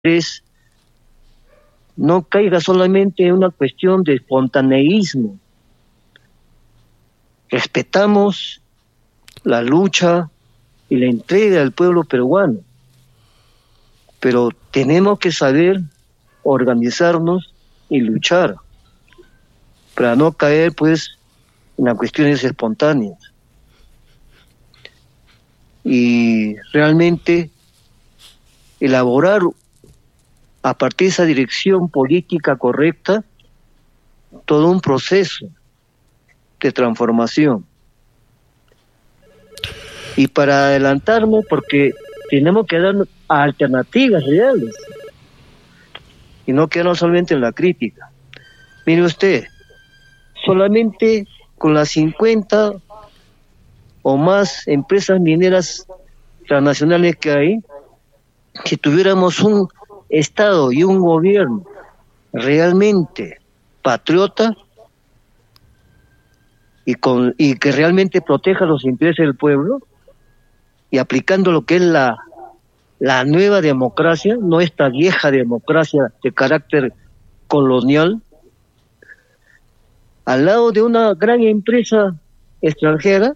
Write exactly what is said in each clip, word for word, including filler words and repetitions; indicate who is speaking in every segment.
Speaker 1: es no caiga solamente en una cuestión de espontaneísmo. Respetamos la lucha y la entrega del pueblo peruano, pero tenemos que saber organizarnos y luchar para no caer pues en las cuestiones espontáneas. Y realmente elaborar a partir de esa dirección política correcta todo un proceso de transformación. Y para adelantarnos, porque tenemos que dar alternativas reales y no quedarnos solamente en la crítica. Mire usted, solamente con las cincuenta o más empresas mineras transnacionales que hay, si tuviéramos un Estado y un gobierno realmente patriota y, con, y que realmente proteja los intereses del pueblo y aplicando lo que es la, la nueva democracia, no esta vieja democracia de carácter colonial, al lado de una gran empresa extranjera,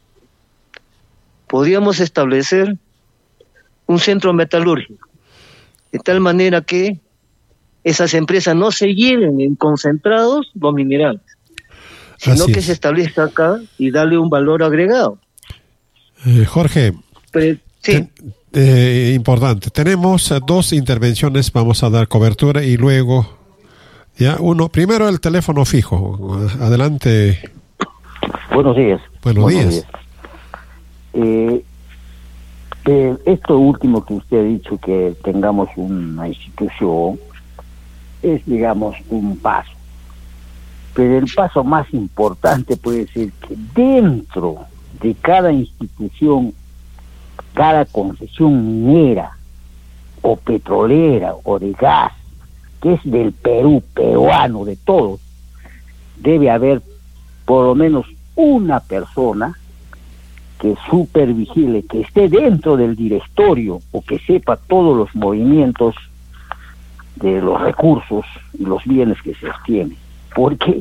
Speaker 1: podríamos establecer un centro metalúrgico, de tal manera que esas empresas no se lleven en concentrados los minerales, sino
Speaker 2: Así
Speaker 1: que
Speaker 2: es.
Speaker 1: se establezca acá y darle un valor agregado.
Speaker 2: Eh, Jorge,
Speaker 1: Pero, sí.
Speaker 2: ten, eh, importante, tenemos eh, dos intervenciones, vamos a dar cobertura y luego, ya uno, primero el teléfono fijo, adelante.
Speaker 3: Buenos días.
Speaker 2: Buenos, Buenos días. días.
Speaker 3: Eh, eh, esto último que usted ha dicho, que tengamos una institución, es, digamos, un paso. Pero el paso más importante puede ser que dentro de cada institución, cada concesión minera o petrolera o de gas, que es del Perú, peruano, de todos, debe haber por lo menos una persona que supervigile, que esté dentro del directorio o que sepa todos los movimientos de los recursos y los bienes que se obtienen, porque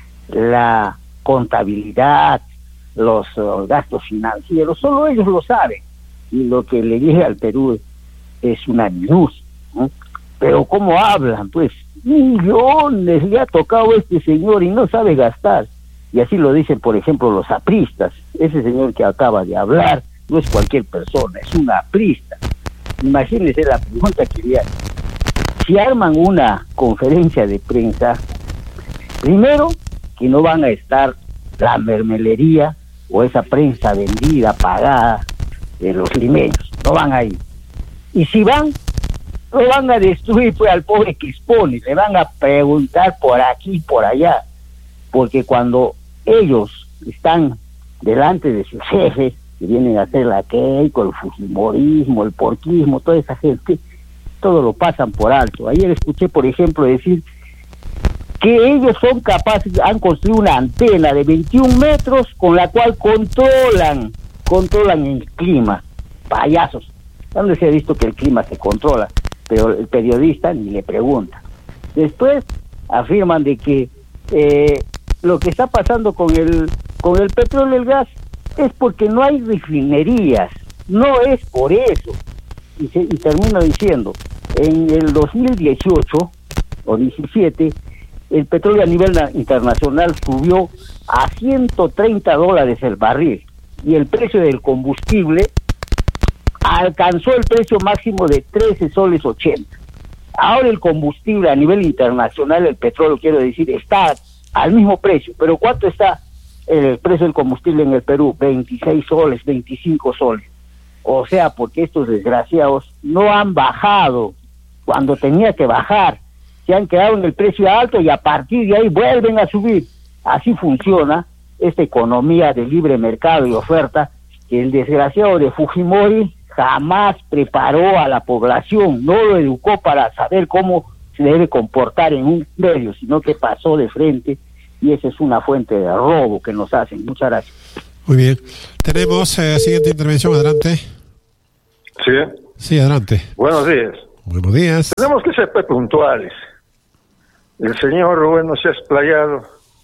Speaker 3: la contabilidad, los uh, gastos financieros, solo ellos lo saben, y lo que le llega al Perú es una news, ¿no? Pero cómo hablan, pues, millones le ha tocado a este señor y no sabe gastar. Y así lo dicen, por ejemplo, los apristas. Ese señor que acaba de hablar no es cualquier persona, es un aprista. Imagínense la pregunta que le hago. Si arman una conferencia de prensa, primero, que no van a estar la mermelería o esa prensa vendida, pagada de los limeños, no van a ir. Y si van, lo van a destruir pues al pobre que expone, le van a preguntar por aquí, por allá, porque cuando ellos están delante de sus jefes, que vienen a hacer la Keiko, el fujimorismo, el porquismo, toda esa gente, todo lo pasan por alto. Ayer escuché, por ejemplo, decir que ellos son capaces, han construido una antena de veintiún metros con la cual controlan, controlan el clima. Payasos. ¿Dónde se ha visto que el clima se controla? Pero el periodista ni le pregunta. Después afirman de que eh, lo que está pasando con el con el petróleo y el gas es porque no hay refinerías, no es por eso. Y, se, y termino diciendo, en el dos mil dieciocho o diecisiete, el petróleo a nivel internacional subió a ciento treinta dólares el barril y el precio del combustible alcanzó el precio máximo de trece soles ochenta. Ahora el combustible a nivel internacional, el petróleo quiero decir, está al mismo precio, pero ¿cuánto está el precio del combustible en el Perú? veintiséis soles, veinticinco soles. O sea, porque estos desgraciados no han bajado cuando tenía que bajar, se han quedado en el precio alto y a partir de ahí vuelven a subir. Así funciona esta economía de libre mercado y oferta, que el desgraciado de Fujimori jamás preparó a la población, no lo educó para saber cómo se debe comportar en un medio, sino que pasó de frente, y esa es una fuente de robo que nos hacen. Muchas gracias.
Speaker 2: Muy bien. Tenemos eh, siguiente intervención, adelante.
Speaker 4: Sí.
Speaker 2: Sí, adelante.
Speaker 4: Buenos días.
Speaker 2: Buenos días.
Speaker 4: Tenemos que ser puntuales. El señor, bueno, se ha explayado.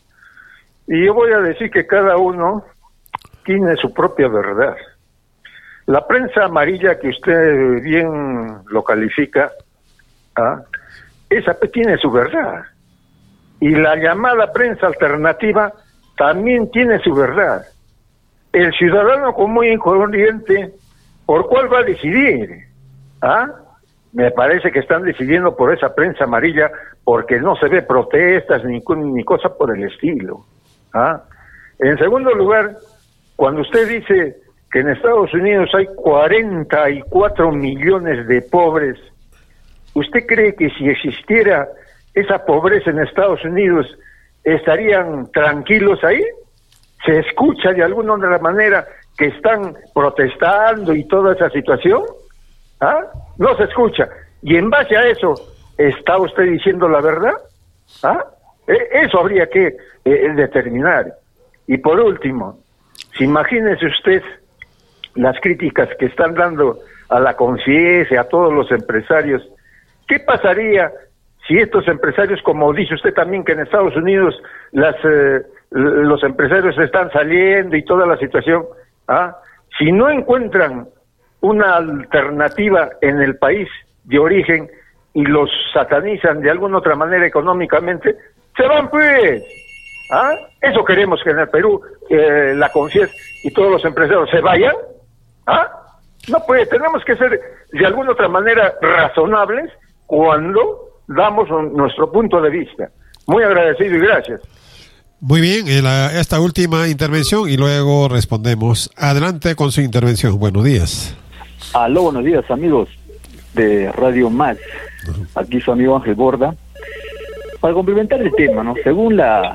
Speaker 4: Y yo voy a decir que cada uno tiene su propia verdad. La prensa amarilla que usted bien lo califica, ¿ah? esa tiene su verdad. Y la llamada prensa alternativa también tiene su verdad. El ciudadano común y corriente, ¿por cuál va a decidir? ¿Ah? Me parece que están decidiendo por esa prensa amarilla porque no se ve protestas ni, ni cosa por el estilo. ¿Ah? En segundo lugar, cuando usted dice que en Estados Unidos hay cuarenta y cuatro millones de pobres, ¿usted cree que si existiera esa pobreza en Estados Unidos estarían tranquilos ahí? ¿Se escucha de alguna otra manera que están protestando y toda esa situación? ¿Ah? No se escucha. Y en base a eso, ¿está usted diciendo la verdad? ¿Ah? E- eso habría que eh, determinar. Y por último, si imagínese usted las críticas que están dando a la conciencia, a todos los empresarios, ¿qué pasaría si estos empresarios, como dice usted también que en Estados Unidos las eh, los empresarios están saliendo y toda la situación, ¿ah? si no encuentran una alternativa en el país de origen y los satanizan de alguna otra manera económicamente, se van pues. ¿Ah? Eso queremos, que en el Perú eh, la conciencia y todos los empresarios se vayan. ¿Ah? No puede, tenemos que ser de alguna otra manera razonables cuando damos un, nuestro punto de vista. Muy agradecido y gracias.
Speaker 2: Muy bien, eh, la, esta última intervención y luego respondemos. Adelante con su intervención. Buenos días.
Speaker 5: Aló, buenos días, amigos de Radio Más. Aquí su amigo Ángel Borda. Para complementar el tema, ¿no? Según la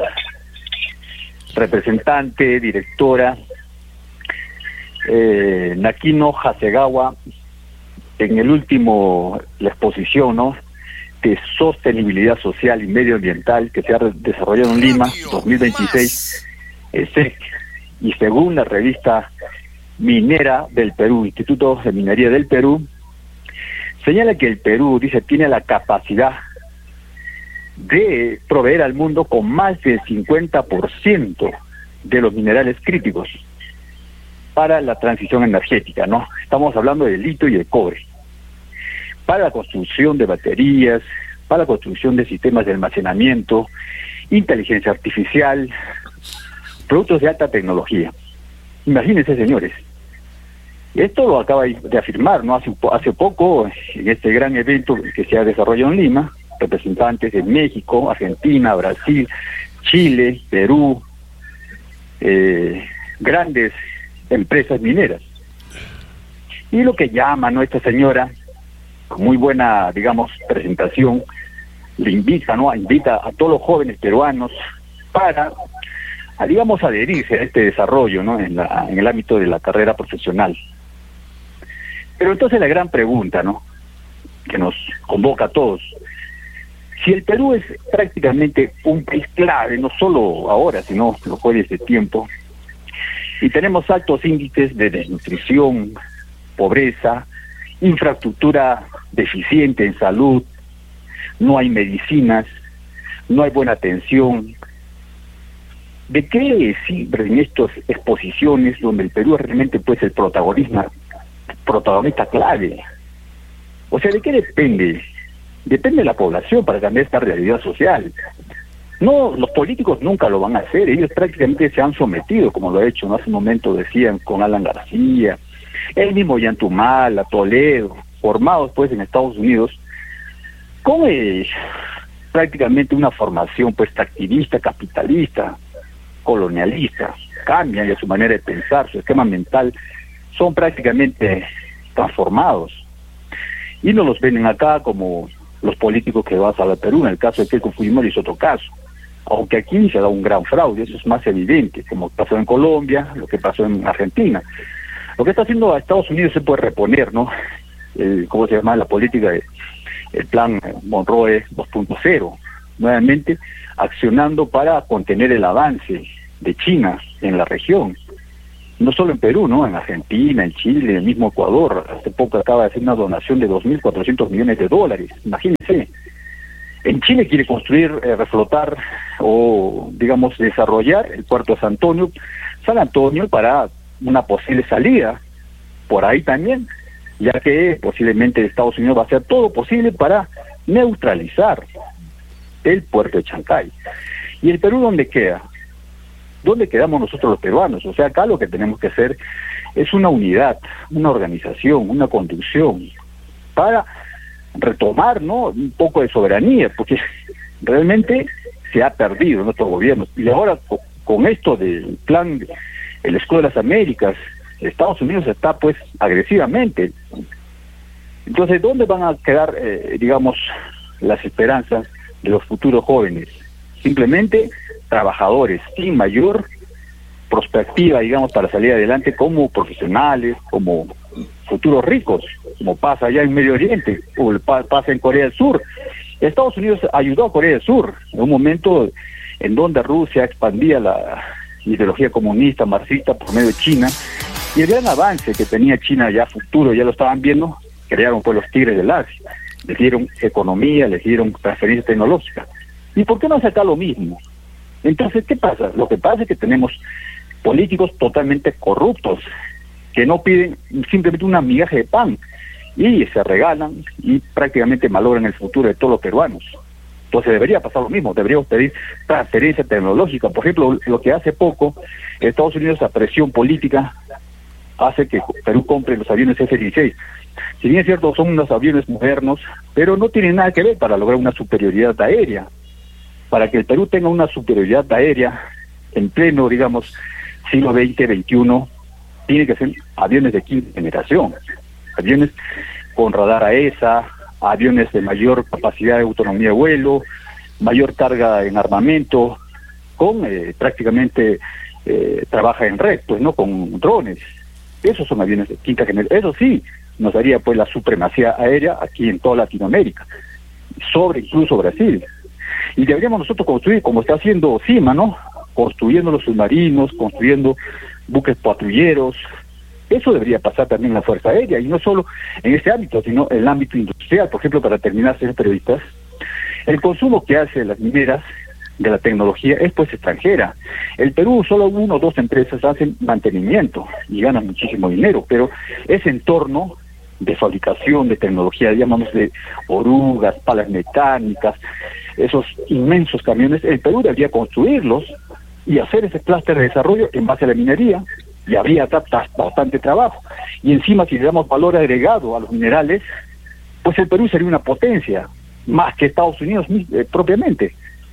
Speaker 5: representante, directora eh, Nakino Hasegawa, en el último, la exposición, ¿no?, de sostenibilidad social y medioambiental que se ha desarrollado en Lima dos mil veintiséis, E S E C, y según la revista Minera del Perú, Instituto de Minería del Perú, señala que el Perú, dice, tiene la capacidad de proveer al mundo con más del cincuenta por ciento de los minerales críticos para la transición energética, ¿no? Estamos hablando de litio y de cobre, para la construcción de baterías, para la construcción de sistemas de almacenamiento, inteligencia artificial, productos de alta tecnología. Imagínense, señores. Esto lo acaba de afirmar, ¿no? Hace, hace poco, en este gran evento que se ha desarrollado en Lima, representantes de México, Argentina, Brasil, Chile, Perú, eh, grandes empresas mineras. Y lo que llama, ¿no?, esta señora, con muy buena, digamos, presentación, le invita, ¿no?, invita a todos los jóvenes peruanos para, a, digamos, adherirse a este desarrollo, ¿no?, en, la, en el ámbito de la carrera profesional. Pero entonces la gran pregunta, ¿no?, que nos convoca a todos: si el Perú es prácticamente un país clave, no solo ahora, sino lo fue desde tiempo, y tenemos altos índices de desnutrición, pobreza, infraestructura deficiente en salud, no hay medicinas, no hay buena atención, ¿de qué sirve en estas exposiciones donde el Perú realmente puede ser protagonista, protagonista clave? O sea, ¿de qué depende? Depende de la población para cambiar esta realidad social. No, los políticos nunca lo van a hacer, ellos prácticamente se han sometido, como lo ha hecho, ¿no? Hace un momento decían con Alan García, el mismo Yantumala, Toledo, formados pues en Estados Unidos, con eh, prácticamente una formación pues activista, capitalista, colonialista. Cambian ya su manera de pensar, su esquema mental, son prácticamente transformados. Y no los ven acá como los políticos que vas a la Perú, en el caso de Keiko Fujimori es otro caso. Aunque aquí se ha dado un gran fraude, eso es más evidente, como pasó en Colombia, lo que pasó en Argentina. Lo que está haciendo a Estados Unidos se puede reponer, ¿no? El, ¿Cómo se llama? La política, de, el plan Monroe dos punto cero, nuevamente accionando para contener el avance de China en la región. no solo en Perú, ¿no? En Argentina, en Chile, en el mismo Ecuador. Hace poco acaba de hacer una donación de dos mil cuatrocientos millones de dólares, imagínense. En Chile quiere construir, eh, reflotar o, digamos, desarrollar el puerto de San Antonio, San Antonio para una posible salida por ahí también, ya que posiblemente Estados Unidos va a hacer todo posible para neutralizar el puerto de Chancay. ¿Y el Perú dónde queda? ¿Dónde quedamos nosotros los peruanos? O sea, acá lo que tenemos que hacer es una unidad, una organización, una conducción para retomar, ¿no?, un poco de soberanía, porque realmente se ha perdido nuestro gobierno. Y ahora con, con esto del plan, el escudo de las Américas, Estados Unidos está pues agresivamente. Entonces, ¿dónde van a quedar, eh, digamos, las esperanzas de los futuros jóvenes? Simplemente trabajadores sin mayor perspectiva, digamos, para salir adelante como profesionales, como futuros ricos, como pasa allá en Medio Oriente, o pasa en Corea del Sur. Estados Unidos ayudó a Corea del Sur en un momento en donde Rusia expandía la ideología comunista, marxista por medio de China, y el gran avance que tenía China ya futuro, ya lo estaban viendo, crearon pues los tigres del Asia, les dieron economía, les dieron transferencia tecnológica. ¿Y por qué no hacer acá lo mismo? Entonces, ¿qué pasa? Lo que pasa es que tenemos políticos totalmente corruptos, que no piden simplemente una migaja de pan, y se regalan y prácticamente malogran el futuro de todos los peruanos. Entonces debería pasar lo mismo, deberíamos pedir transferencia tecnológica. Por ejemplo, lo que hace poco Estados Unidos, a presión política, hace que Perú compre los aviones F dieciséis. Si bien es cierto, son unos aviones modernos, pero no tienen nada que ver para lograr una superioridad aérea. Para que el Perú tenga una superioridad aérea en pleno, digamos, siglo veinte, veintiuno, tiene que ser aviones de quinta generación, aviones con radar A E S A, aviones de mayor capacidad de autonomía de vuelo, mayor carga en armamento, con eh, prácticamente eh, trabaja en red, pues no con drones. Esos son aviones de quinta generación. Eso sí nos daría pues la supremacía aérea aquí en toda Latinoamérica, sobre incluso Brasil. Y deberíamos nosotros construir, como está haciendo CIMA, ¿no?, construyendo los submarinos, construyendo buques patrulleros. Eso debería pasar también en la Fuerza Aérea, y no solo en este ámbito, sino en el ámbito industrial. Por ejemplo, para terminar, señores periodistas, el consumo que hacen las mineras de la tecnología es pues extranjera. El Perú, solo una o dos empresas hacen mantenimiento y ganan muchísimo dinero, pero ese entorno de fabricación de tecnología, llamamos de orugas, palas mecánicas, esos inmensos camiones, el Perú debería construirlos y hacer ese clúster de desarrollo en base a la minería, y habría bastante trabajo. Y encima, si le damos valor agregado a los minerales, pues el Perú sería una potencia, más que Estados Unidos eh, propiamente.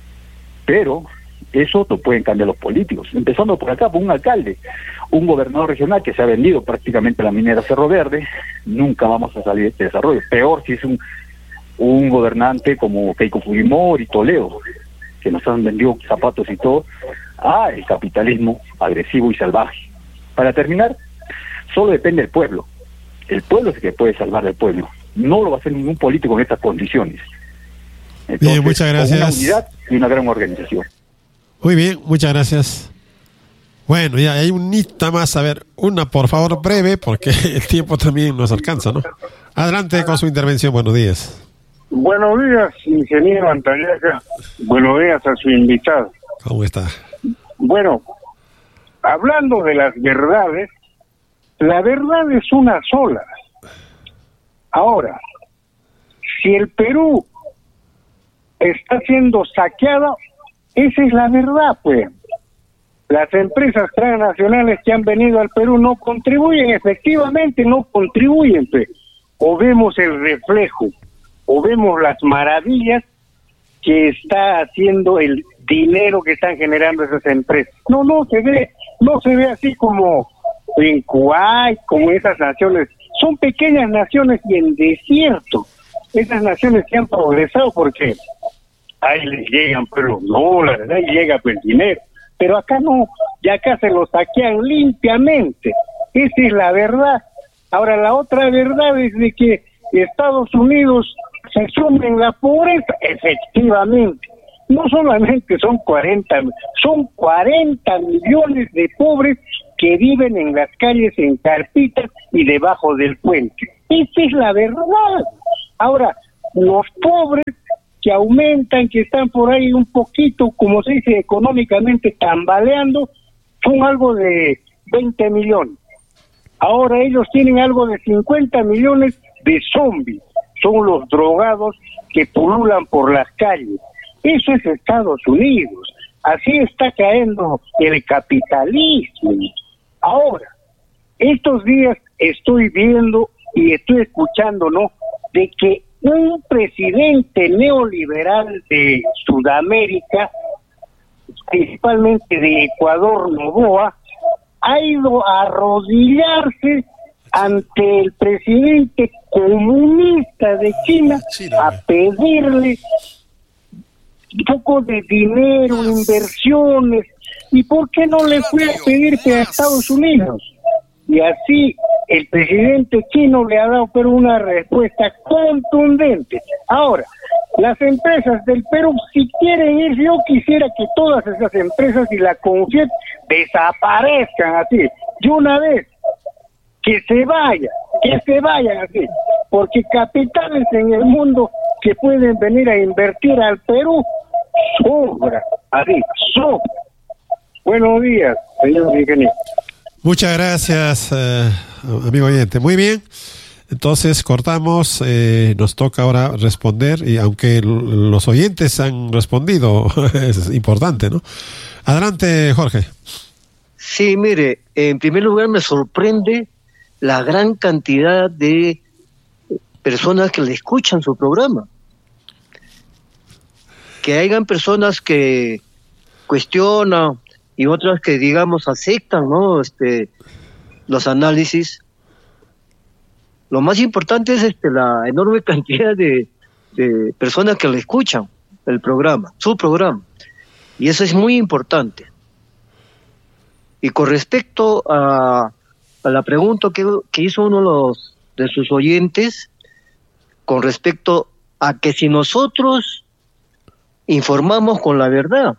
Speaker 5: Pero eso lo pueden cambiar los políticos, empezando por acá, por un alcalde, un gobernador regional que se ha vendido prácticamente la minera Cerro Verde. Nunca vamos a salir de este desarrollo. Peor si es un, un gobernante como Keiko Fujimori, Toledo, que nos han vendido zapatos y todo, a el capitalismo agresivo y salvaje. Para terminar, solo depende del pueblo. El pueblo es el que puede salvar al pueblo. No lo va a hacer ningún político en estas condiciones. Entonces,
Speaker 2: bien, muchas gracias.
Speaker 5: Una unidad y una gran organización.
Speaker 2: Muy bien, muchas gracias. Bueno, ya hay un nita más. A ver, una por favor breve, porque el tiempo también nos alcanza, ¿no? Adelante con su intervención. Buenos días.
Speaker 6: Buenos días, ingeniero Antayaca. Buenos días a su invitado.
Speaker 2: ¿Cómo está?
Speaker 6: Bueno, hablando de las verdades, la verdad es una sola. Ahora, si el Perú está siendo saqueado, esa es la verdad, pues. Las empresas transnacionales que han venido al Perú no contribuyen, efectivamente no contribuyen, pues. O vemos el reflejo, o vemos las maravillas que está haciendo el dinero que están generando esas empresas. No, no se ve, no se ve así como en Kuwait, como esas naciones. Son pequeñas naciones y en desierto. Esas naciones que han progresado porque ahí les llegan pues los dólares, ahí llega pues el dinero. Pero acá no, y acá se lo saquean limpiamente. Esa es la verdad. Ahora, la otra verdad es de que Estados Unidos se sume en la pobreza, efectivamente. No solamente son cuarenta, son cuarenta millones de pobres que viven en las calles, en carpitas y debajo del puente. Esa es la verdad. Ahora, los pobres que aumentan, que están por ahí un poquito, como se dice, económicamente tambaleando, son algo de veinte millones. Ahora ellos tienen algo de cincuenta millones de zombies. Son los drogados que pululan por las calles. Eso es Estados Unidos. Así está cayendo el capitalismo. Ahora, estos días estoy viendo y estoy escuchando, ¿no?, de que un presidente neoliberal de Sudamérica, principalmente de Ecuador, Noboa, ha ido a arrodillarse ante el presidente comunista de China a pedirle un poco de dinero, inversiones. ¿Y por qué no le fue a pedirte a Estados Unidos? Y así el presidente chino le ha dado pero una respuesta contundente. Ahora, las empresas del Perú, si quieren ir, yo quisiera que todas esas empresas y la CONFIEP desaparezcan así, de una vez, que se vayan, que se vayan así, porque capitales en el mundo que pueden venir a invertir al Perú, sobra, así, sobra. Buenos días, señor ingeniero.
Speaker 2: Muchas gracias, eh, amigo oyente. Muy bien, entonces cortamos, eh, nos toca ahora responder, y aunque l- los oyentes han respondido, es importante, ¿no? Adelante, Jorge.
Speaker 1: Sí, mire, en primer lugar me sorprende la gran cantidad de personas que le escuchan su programa. Que hayan personas que cuestionan y otras que, digamos, aceptan, ¿no?, este, los análisis. Lo más importante es este, la enorme cantidad de, de personas que le escuchan el programa, su programa. Y eso es muy importante. Y con respecto a, a la pregunta que, que hizo uno de, los, de sus oyentes, con respecto a que si nosotros informamos con la verdad,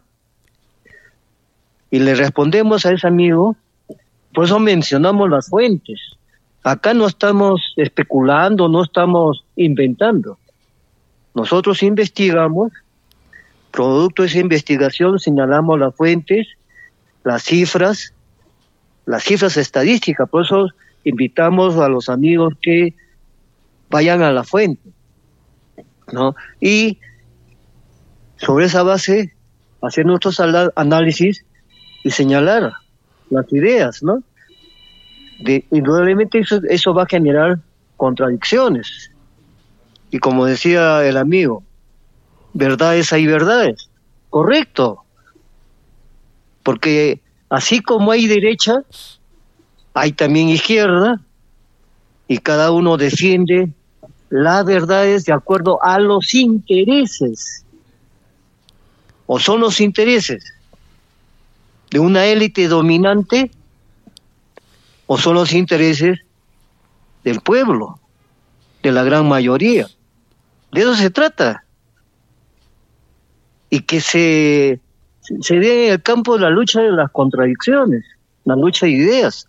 Speaker 1: y le respondemos a ese amigo, por eso mencionamos las fuentes. Acá no estamos especulando, no estamos inventando. Nosotros investigamos, producto de esa investigación señalamos las fuentes, las cifras, las cifras estadísticas. Por eso invitamos a los amigos que vayan a la fuente, ¿no? Y sobre esa base hacer nuestros ala- análisis y señalar las ideas, ¿no? De, indudablemente eso, eso va a generar contradicciones. Y como decía el amigo, verdades hay verdades. Correcto. Porque así como hay derecha, hay también izquierda, y cada uno defiende las verdades de acuerdo a los intereses. O son los intereses de una élite dominante, o son los intereses del pueblo, de la gran mayoría. De eso se trata. Y que se, se dé en el campo de la lucha de las contradicciones, la lucha de ideas.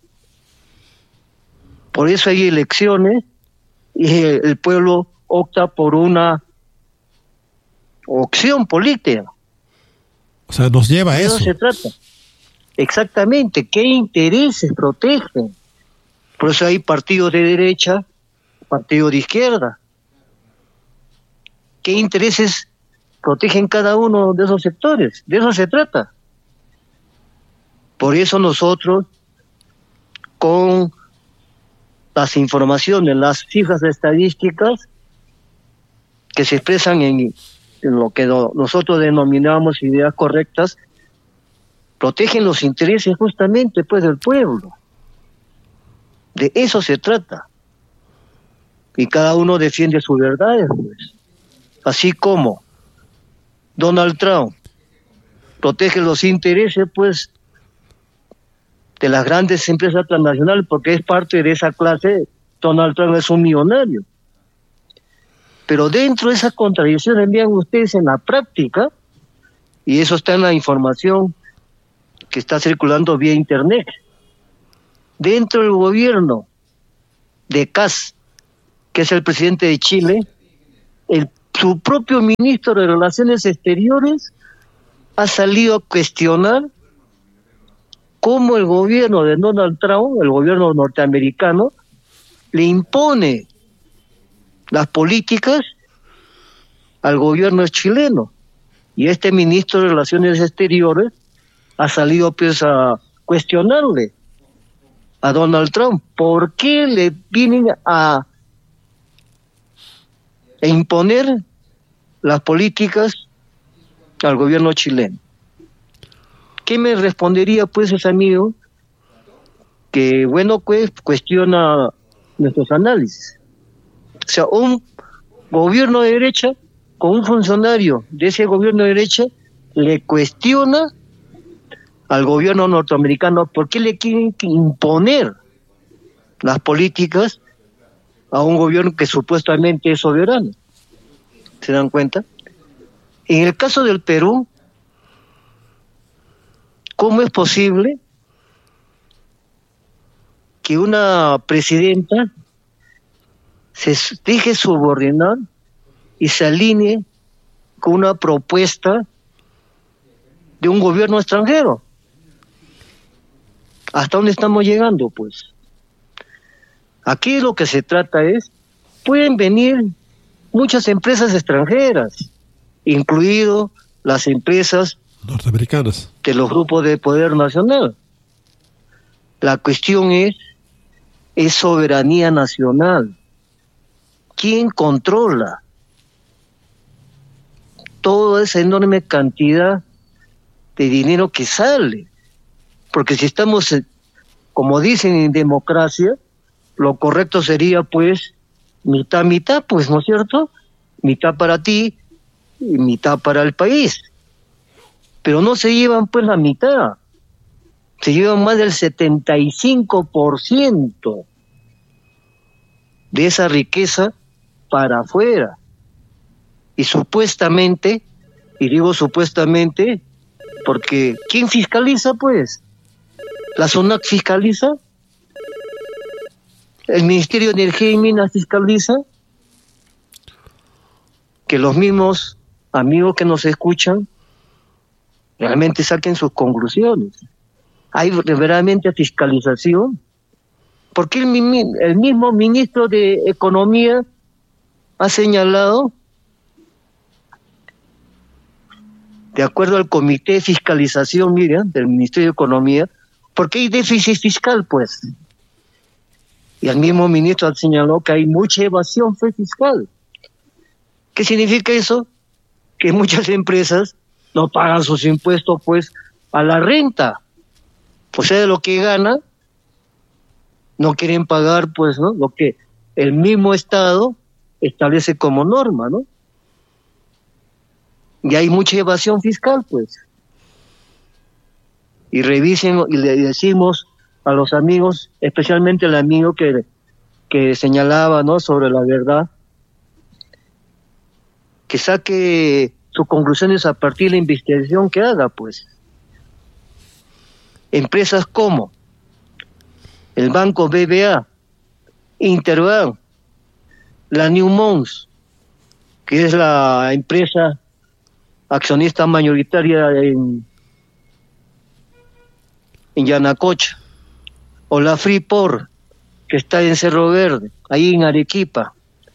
Speaker 1: Por eso hay elecciones y el pueblo opta por una opción política.
Speaker 2: O sea, nos lleva a
Speaker 1: De eso
Speaker 2: eso.
Speaker 1: se trata. Exactamente, ¿qué intereses protegen? Por eso hay partidos de derecha, partidos de izquierda. ¿Qué intereses protegen cada uno de esos sectores? De eso se trata. Por eso nosotros, con las informaciones, las cifras estadísticas que se expresan en, en lo que no, nosotros denominamos ideas correctas, protegen los intereses justamente pues del pueblo. De eso se trata. Y cada uno defiende sus verdades, pues. Así como Donald Trump protege los intereses pues de las grandes empresas transnacionales, porque es parte de esa clase. Donald Trump es un millonario. Pero dentro de esas contradicciones, vean ustedes en la práctica, y eso está en la información que está circulando vía internet, dentro del gobierno de Kast, que es el presidente de Chile, el, su propio ministro de Relaciones Exteriores ha salido a cuestionar cómo el gobierno de Donald Trump, el gobierno norteamericano, le impone las políticas al gobierno chileno. Y este ministro de Relaciones Exteriores ha salido pues a cuestionarle a Donald Trump por qué le vienen a, a imponer las políticas al gobierno chileno. ¿Qué me respondería pues ese amigo que, bueno, pues cuestiona nuestros análisis? O sea, un gobierno de derecha con un funcionario de ese gobierno de derecha le cuestiona al gobierno norteamericano por qué le quieren imponer las políticas a un gobierno que supuestamente es soberano. ¿Se dan cuenta? En el caso del Perú, ¿cómo es posible que una presidenta se deje subordinar y se alinee con una propuesta de un gobierno extranjero? ¿Hasta dónde estamos llegando, pues? Aquí lo que se trata es, pueden venir muchas empresas extranjeras, incluido las empresas
Speaker 2: norteamericanas
Speaker 1: de los grupos de poder nacional. La cuestión es, es soberanía nacional. ¿Quién controla toda esa enorme cantidad de dinero que sale? Porque si estamos, como dicen, en democracia, lo correcto sería pues mitad, mitad, pues, ¿no es cierto? Mitad para ti y mitad para el país. Pero no se llevan pues la mitad, se llevan más del setenta y cinco por ciento de esa riqueza para afuera. Y supuestamente, y digo supuestamente, porque ¿quién fiscaliza pues? ¿La SUNAT fiscaliza? ¿El Ministerio de Energía y Minas fiscaliza? Que los mismos amigos que nos escuchan realmente saquen sus conclusiones. ¿Hay verdaderamente fiscalización? Porque el, el mismo ministro de Economía ha señalado, de acuerdo al Comité de Fiscalización, miren, del Ministerio de Economía, porque hay déficit fiscal, pues. Y el mismo ministro señaló que hay mucha evasión fiscal. ¿Qué significa eso? Que muchas empresas no pagan sus impuestos, pues, a la renta. O sea, de lo que gana, no quieren pagar, pues, ¿no?, lo que el mismo Estado establece como norma, ¿no? Y hay mucha evasión fiscal, pues. Y revisen, y le decimos a los amigos, especialmente el amigo que, que señalaba, ¿no?, sobre la verdad, que saque sus conclusiones a partir de la investigación que haga, pues. Empresas como el Banco B B A, Interbank, la Newmont, que es la empresa accionista mayoritaria en, en Yanacocha, o la Freeport, que está en Cerro Verde, ahí en Arequipa.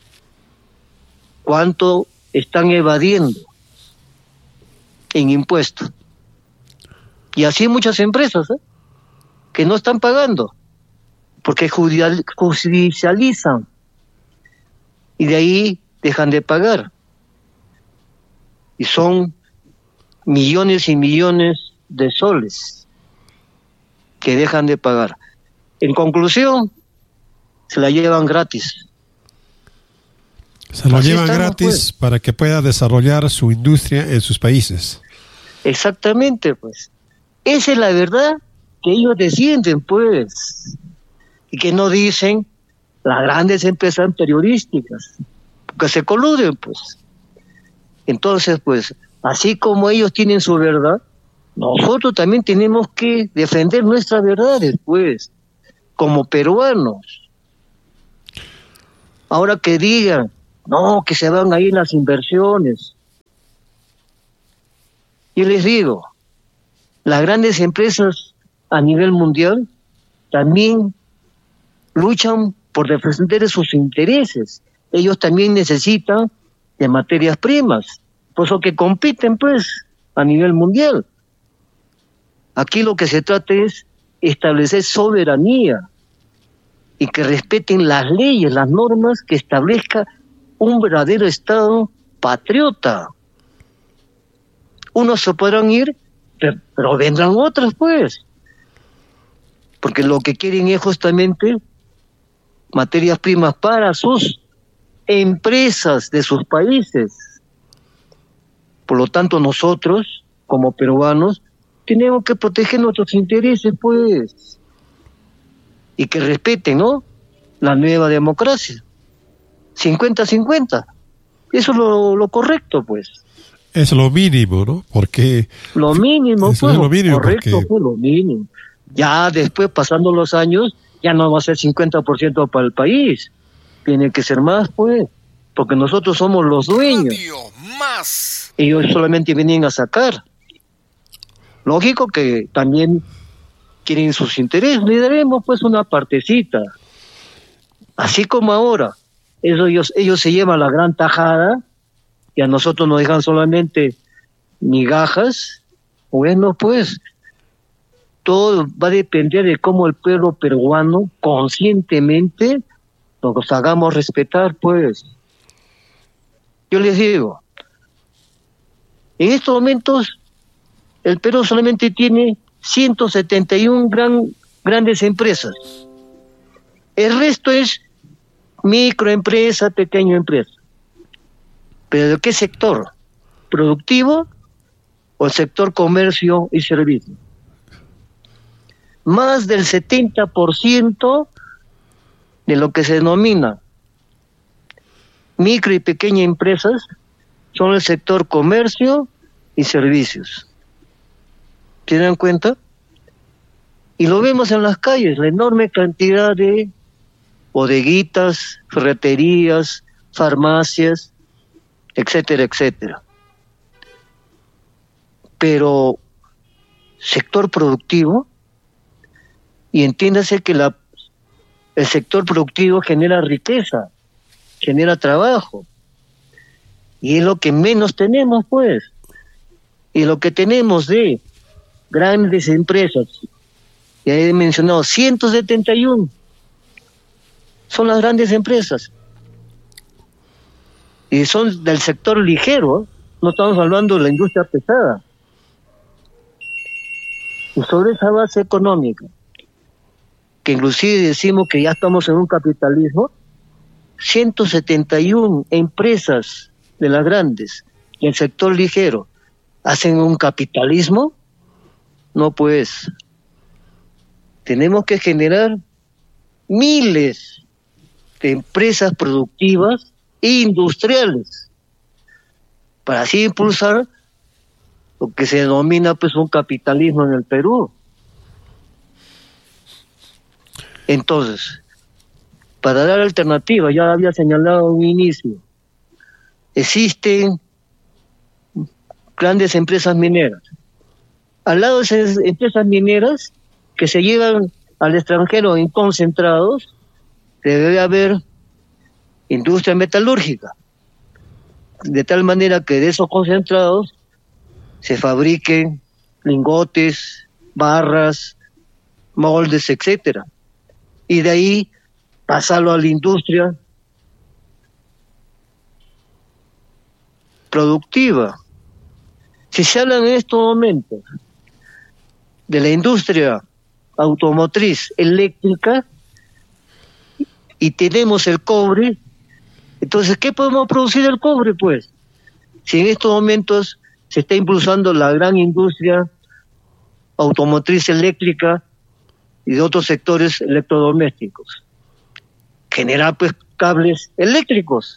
Speaker 1: ¿Cuánto están evadiendo en impuestos? Y así muchas empresas, ¿eh?, que no están pagando, porque judicializan y de ahí dejan de pagar. Y son millones y millones de soles que dejan de pagar. En conclusión, se la llevan gratis.
Speaker 2: Se lo
Speaker 1: Así
Speaker 2: llevan
Speaker 1: estamos,
Speaker 2: gratis,
Speaker 1: pues,
Speaker 2: para que pueda desarrollar su industria en sus países.
Speaker 1: Exactamente, pues. Esa es la verdad que ellos defienden, pues. Y que no dicen las grandes empresas periodísticas, que se coluden, pues. Entonces, pues, así como ellos tienen su verdad, nosotros también tenemos que defender nuestras verdades, pues. como peruanos. Ahora que digan, no, que se van ahí las inversiones. Yo les digo, las grandes empresas a nivel mundial también luchan por defender sus intereses. Ellos también necesitan de materias primas, por eso que compiten pues a nivel mundial. Aquí lo que se trata es establecer soberanía y que respeten las leyes, las normas que establezca un verdadero Estado patriota. Unos se podrán ir, pero vendrán otros pues, porque lo que quieren es justamente materias primas para sus empresas de sus países. Por lo tanto, nosotros, como peruanos, tenemos que proteger nuestros intereses, pues, y que respeten, ¿no?, la nueva democracia. cincuenta cincuenta. Eso es lo, lo correcto, pues.
Speaker 2: Es lo mínimo, ¿no? Porque...
Speaker 1: Lo mínimo,
Speaker 2: eso
Speaker 1: pues,
Speaker 2: es lo mínimo,
Speaker 1: correcto,
Speaker 2: porque...
Speaker 1: pues, lo mínimo. Ya después, pasando los años, ya no va a ser cincuenta por ciento para el país. Tiene que ser más, pues, porque nosotros somos los dueños.
Speaker 7: Más.
Speaker 1: Ellos solamente vienen a sacar. Lógico que también quieren sus intereses, le daremos pues una partecita. Así como ahora, eso ellos, ellos se llevan la gran tajada y a nosotros nos dejan solamente migajas. Bueno, pues, todo va a depender de cómo el pueblo peruano conscientemente nos hagamos respetar, pues. Yo les digo, en estos momentos el Perú solamente tiene ciento setenta y una gran, grandes empresas. El resto es microempresa, pequeña empresa. ¿Pero de qué sector? ¿Productivo o el sector comercio y servicio? Más del setenta por ciento de lo que se denomina micro y pequeña empresas son el sector comercio y servicios. ¿Se dan cuenta? Y lo vemos en las calles, la enorme cantidad de bodeguitas, ferreterías, farmacias, etcétera, etcétera. Pero sector productivo, y entiéndase que la, el sector productivo genera riqueza, genera trabajo, y es lo que menos tenemos, pues. Y lo que tenemos de grandes empresas, ya he mencionado ciento setenta y uno, son las grandes empresas. Y son del sector ligero, no estamos hablando de la industria pesada. Y sobre esa base económica, que inclusive decimos que ya estamos en un capitalismo, ciento setenta y una empresas de las grandes y el sector ligero hacen un capitalismo. No, pues tenemos que generar miles de empresas productivas e industriales para así impulsar lo que se denomina pues un capitalismo en el Perú. Entonces, para dar alternativa, ya había señalado en un inicio, existen grandes empresas mineras. Al lado de esas empresas mineras que se llevan al extranjero en concentrados, debe haber industria metalúrgica, de tal manera que de esos concentrados se fabriquen lingotes, barras, moldes, etcétera. Y de ahí pasarlo a la industria productiva. Si se habla en estos momentos de la industria automotriz eléctrica y tenemos el cobre, entonces ¿qué podemos producir del cobre, pues? Si en estos momentos se está impulsando la gran industria automotriz eléctrica y de otros sectores electrodomésticos, generar pues cables eléctricos.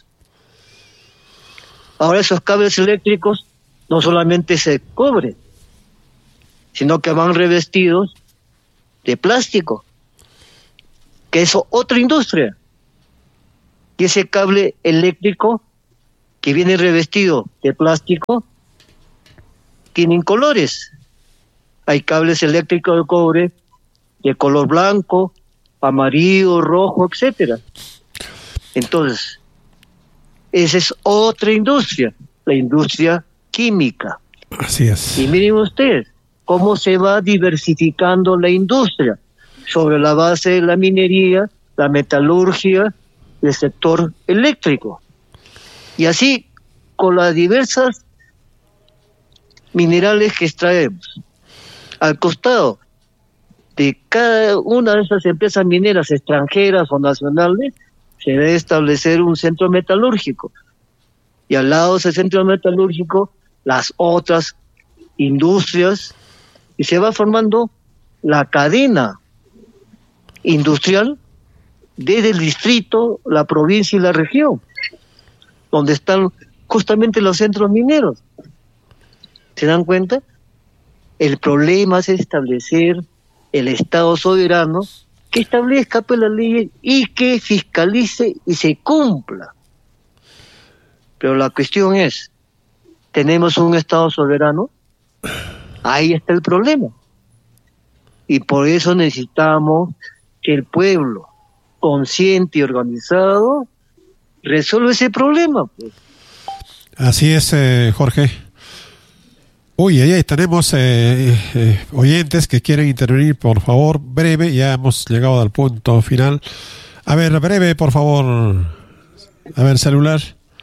Speaker 1: Ahora esos cables eléctricos no solamente se cobre, sino que van revestidos de plástico. que es otra industria. Y ese cable eléctrico que viene revestido de plástico tienen colores. Hay cables eléctricos de cobre de color blanco, amarillo, rojo, etcétera. Entonces, esa es otra industria, la industria química.
Speaker 2: Así es.
Speaker 1: Y miren ustedes cómo se va diversificando la industria sobre la base de la minería, la metalurgia, el sector eléctrico. Y así, con las diversas minerales que extraemos. Al costado de cada una de esas empresas mineras extranjeras o nacionales, se debe establecer un centro metalúrgico. Y al lado de ese centro metalúrgico, las otras industrias, y se va formando la cadena industrial desde el distrito, la provincia y la región, donde están justamente los centros mineros. ¿Se dan cuenta? El problema es establecer el Estado soberano que establezca pues la ley y que fiscalice y se cumpla. Pero la cuestión es, ¿tenemos un Estado soberano? Ahí está el problema. Y por eso necesitamos que el pueblo, consciente y organizado, resuelva ese problema. Pues.
Speaker 2: Así es, eh, Jorge. Uy, ahí tenemos eh, eh, oyentes que quieren intervenir, por favor, breve, ya hemos llegado al punto final. A ver, breve, por favor. A ver, celular.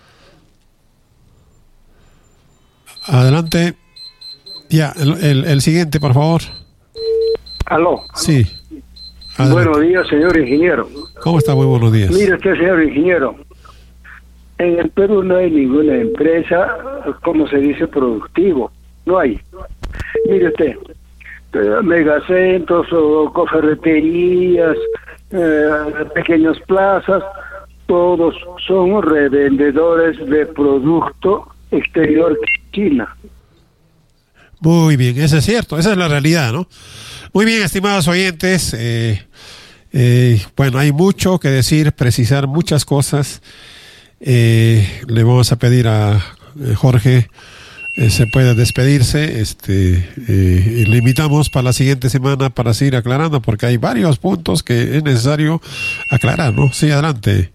Speaker 2: Adelante. Ya, el, el, el siguiente, por favor.
Speaker 6: Aló.
Speaker 2: Sí. Adelante.
Speaker 6: Buenos días, señor ingeniero.
Speaker 2: ¿Cómo está? Muy buenos días.
Speaker 6: Mire usted, señor ingeniero. En el Perú no hay ninguna empresa, como se dice, productivo. No hay. Mire usted, megacentros o coferreterías, eh, pequeñas plazas, todos son revendedores de producto exterior China.
Speaker 2: Muy bien, eso es cierto, esa es la realidad, ¿no? Muy bien, estimados oyentes, eh, eh, bueno, hay mucho que decir, precisar muchas cosas. Eh, le vamos a pedir a eh, Jorge eh, se puede despedirse, este eh, le invitamos para la siguiente semana para seguir aclarando, porque hay varios puntos que es necesario aclarar, ¿no? Sí, adelante.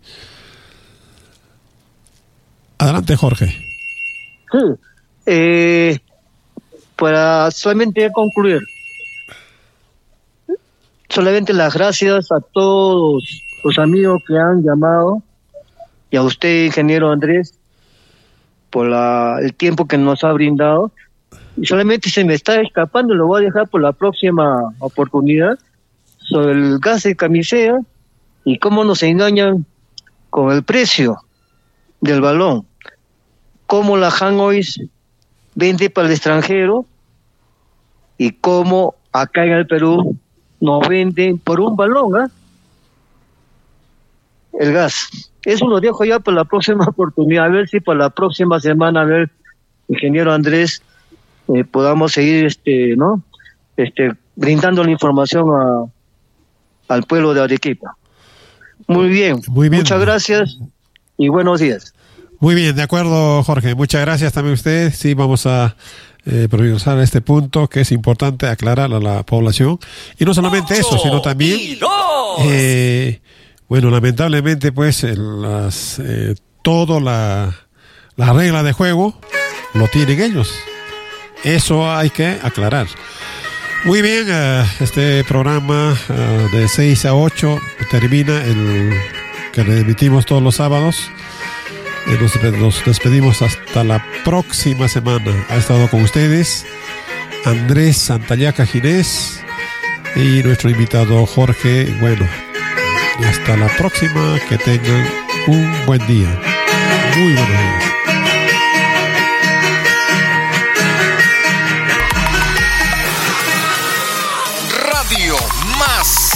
Speaker 2: Adelante, Jorge.
Speaker 1: Sí, eh, para solamente concluir, solamente las gracias a todos los amigos que han llamado y a usted, ingeniero Andrés, por la, el tiempo que nos ha brindado. Y solamente se me está escapando, lo voy a dejar por la próxima oportunidad, sobre el gas de camisea y cómo nos engañan con el precio del balón, cómo la Hanois vende para el extranjero y cómo acá en el Perú nos venden por un balón, ¿eh? el gas. Eso lo dejo ya para la próxima oportunidad, a ver si para la próxima semana, a ver, ingeniero Andrés, eh, podamos seguir este, ¿no? Este, brindando la información a, al pueblo de Arequipa. Muy bien,
Speaker 2: Muy bien.
Speaker 1: Muchas gracias y buenos días.
Speaker 2: Muy bien, de acuerdo, Jorge. Muchas gracias también a usted. Sí, vamos a eh, progresar este punto que es importante aclarar a la población. Y no solamente eso, sino también, eh, bueno, lamentablemente, pues, las, eh, todo la, la regla de juego lo tienen ellos. Eso hay que aclarar. Muy bien, uh, este programa uh, de seis a ocho termina, el que le emitimos todos los sábados. Eh, nos, nos despedimos hasta la próxima semana. Ha estado con ustedes Andrés Santallaca Ginés y nuestro invitado Jorge. Bueno, hasta la próxima. Que tengan un buen día. Muy buenos días.
Speaker 7: Radio Más.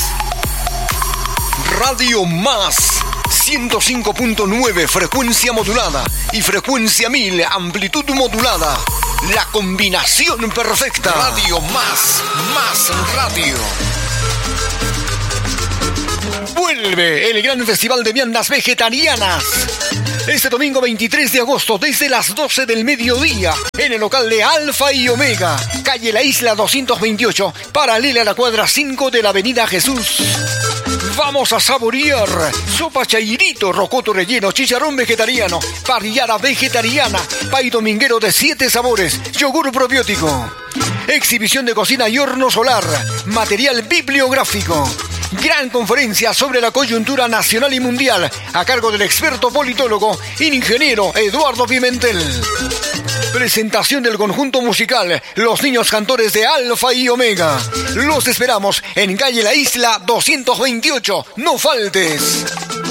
Speaker 7: Radio Más. ciento cinco punto nueve frecuencia modulada y frecuencia mil amplitud modulada. La combinación perfecta. Radio Más. Más radio. Vuelve el gran festival de viandas vegetarianas. Este domingo veintitrés de agosto, desde las doce del mediodía, en el local de Alfa y Omega, calle La Isla doscientos veintiocho, paralela a la cuadra cinco de la avenida Jesús. Vamos a saborear sopa chairito, rocoto relleno, chicharrón vegetariano, parrillada vegetariana, pay dominguero de siete sabores, yogur probiótico, exhibición de cocina y horno solar, material bibliográfico. Gran conferencia sobre la coyuntura nacional y mundial a cargo del experto politólogo y ingeniero Eduardo Pimentel. Presentación del conjunto musical Los Niños Cantores de Alfa y Omega. Los esperamos en calle La Isla doscientos veintiocho. No faltes.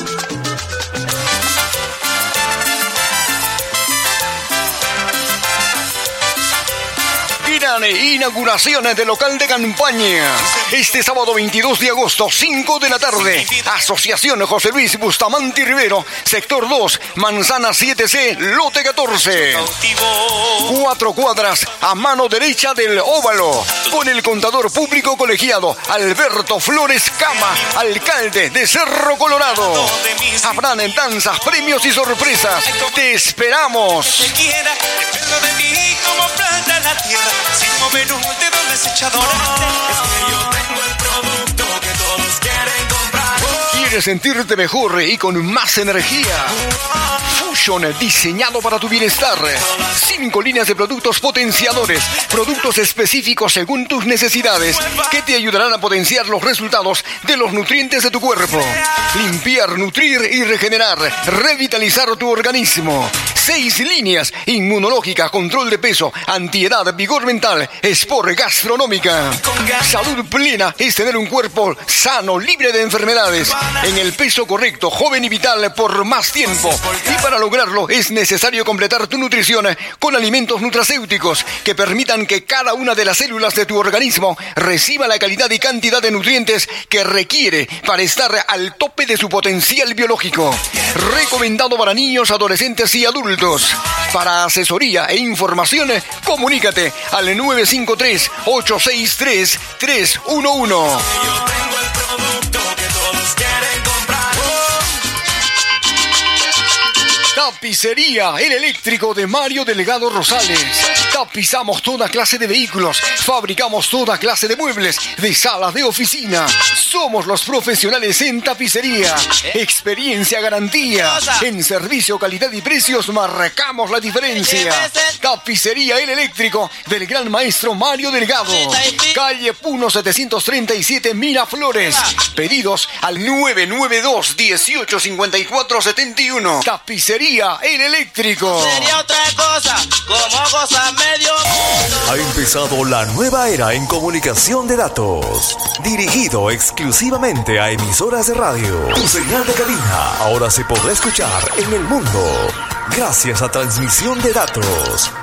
Speaker 7: Inauguraciones del local de campaña. Este sábado veintidós de agosto, cinco de la tarde. Asociación José Luis Bustamante Rivero, sector dos, Manzana siete C, lote catorce. Cuatro cuadras a mano derecha del óvalo. Con el contador público colegiado Alberto Flores Cama, alcalde de Cerro Colorado. Habrán danzas, premios y sorpresas. Te esperamos.
Speaker 8: Sin mover un dedo desechador. Es que yo tengo el producto que todos quieren comprar.
Speaker 7: ¿Quieres sentirte mejor y con más energía? Fusion, diseñado para tu bienestar. Cinco líneas de productos potenciadores, productos específicos según tus necesidades, que te ayudarán a potenciar los resultados de los nutrientes de tu cuerpo. Limpiar, nutrir y regenerar, revitalizar tu organismo. Seis líneas: inmunológica, control de peso, antiedad, vigor mental, sport, gastronómica. Salud plena es tener un cuerpo sano, libre de enfermedades, en el peso correcto, joven y vital por más tiempo. Y para lograrlo es necesario completar tu nutrición con alimentos nutracéuticos que permitan que cada una de las células de tu organismo reciba la calidad y cantidad de nutrientes que requiere para estar al tope de su potencial biológico. Recomendado para niños, adolescentes y adultos. Para asesoría e información, comunícate al nueve cinco tres, ocho seis tres, tres uno uno.
Speaker 8: Yo tengo el producto que todos quieren comprar.
Speaker 7: Tapicería El Eléctrico de Mario Delgado Rosales. Tapizamos toda clase de vehículos, fabricamos toda clase de muebles, de salas de oficina. Somos los profesionales en tapicería. Experiencia, garantía. En servicio, calidad y precios marcamos la diferencia. Tapicería El Eléctrico del gran maestro Mario Delgado. Calle Puno setecientos treinta y siete, Miraflores. Pedidos al nueve nueve dos, dieciocho cincuenta y cuatro setenta y uno. Tapicería El Eléctrico.
Speaker 8: Sería otra cosa, como cosa medio.
Speaker 9: Ha empezado la nueva era en comunicación de datos, dirigido exclusivamente a emisoras de radio. Tu señal de cabina ahora se podrá escuchar en el mundo gracias a transmisión de datos.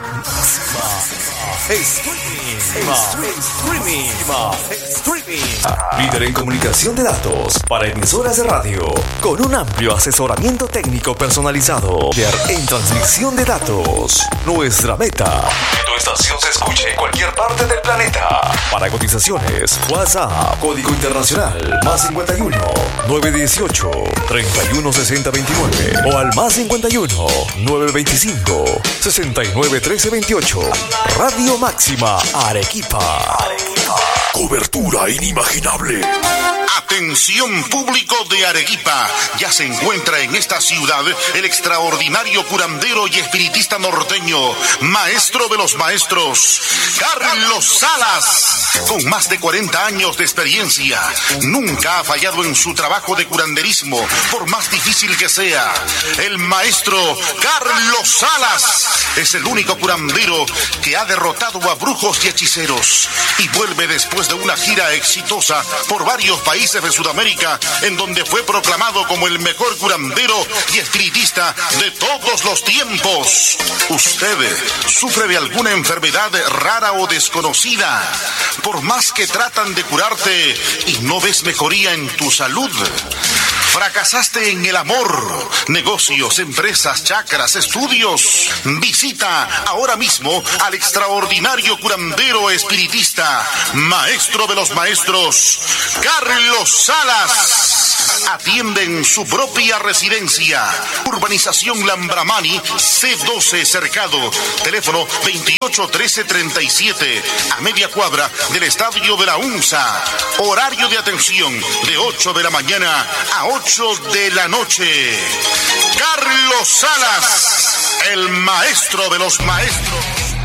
Speaker 9: Streaming. Streaming. Líder en comunicación de datos para emisoras de radio, con un amplio asesoramiento técnico personalizado. Líder en transmisión de datos. Nuestra meta: que tu estación se escuche en cualquier parte del planeta. Para cotizaciones, WhatsApp, código internacional, más cincuenta y uno, nueve dieciocho, treinta y uno sesenta veintinueve, o al más cincuenta y uno, nueve veinticinco, sesenta y nueve trece veintiocho. Radio Máxima Arequipa. Arequipa. Cobertura inimaginable.
Speaker 10: Atención público de Arequipa, ya se encuentra en esta ciudad el extraordinario curandero y espiritista norteño, maestro de los maestros, Carlos Salas. Con más de cuarenta años de experiencia, nunca ha fallado en su trabajo de curanderismo, por más difícil que sea. El maestro Carlos Salas es el único curandero que ha derrotado a brujos y hechiceros y vuelve después de una gira exitosa por varios países de Sudamérica, en donde fue proclamado como el mejor curandero y espiritista de todos los tiempos. ¿Usted sufre de alguna enfermedad rara o desconocida? Por más que tratan de curarte y no ves mejoría en tu salud. ¿Fracasaste en el amor, negocios, empresas, chakras, estudios? Visita ahora mismo al extraordinario curandero espiritista, maestro de los maestros, Carlos Salas. atiende en su propia residencia. Urbanización Lambramani, C doce Cercado. Teléfono veintiocho trece treinta y siete, a media cuadra del Estadio de la UNSA. Horario de atención de ocho de la mañana a ocho de la noche. Carlos Salas, el maestro de los maestros.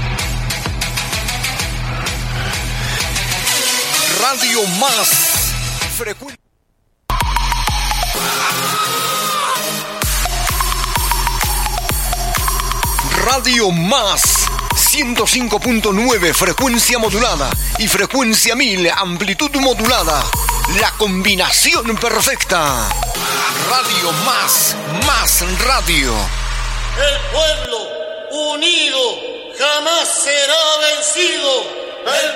Speaker 7: Radio Más frecuencia. Radio Más ciento cinco punto nueve, frecuencia modulada, y frecuencia mil, amplitud modulada. La combinación perfecta. Radio Más, más radio.
Speaker 11: El pueblo unido jamás será vencido. El